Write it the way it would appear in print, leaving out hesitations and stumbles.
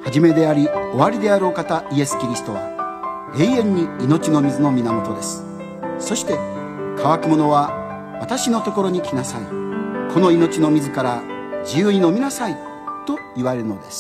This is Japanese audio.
初めであり終わりであるお方イエス・キリストは永遠に命の水の源です。そして乾く者は私のところに来なさい、この命の水から自由に飲みなさいと言われるのです。